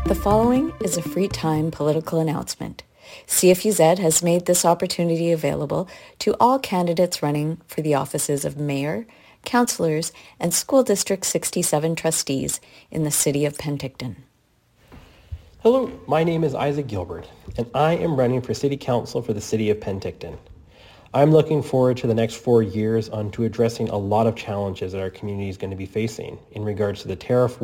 The following is a free time political announcement. CFUZ has made this opportunity available to all candidates running for the offices of mayor, councillors, and School District 67 trustees in the city of Penticton. Hello, my name is Isaac Gilbert, and I am running for City Council for the City of Penticton. I'm looking forward to the next 4 years on to addressing a lot of challenges that our community is going to be facing in regards to the tariff